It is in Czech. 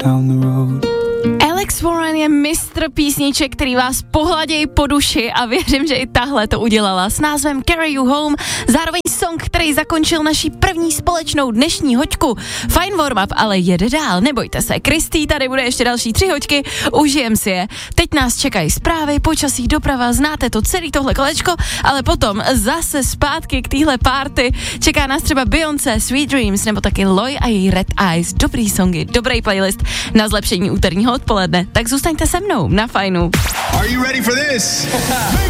down the road. Alex Warren je mistr písniček, který vás pohladějí po duši a věřím, že i tahle to udělala s názvem Carry You Home, zároveň song, který zakončil naší první společnou dnešní hoďku. Fajn warm-up, ale jede dál, nebojte se, Kristý, tady bude ještě další 3 hoďky, užijem si je. Teď nás čekají zprávy, počasí, doprava, znáte to celý tohle kolečko, ale potom zase zpátky k téhle party. Čeká nás třeba Beyoncé, Sweet Dreams, nebo taky Loy a její Red Eyes, dobrý songy, dobrý playlist na zlepšení úterního odpoledne. Tak zůstaňte se mnou na Fajnu. Are you ready for this?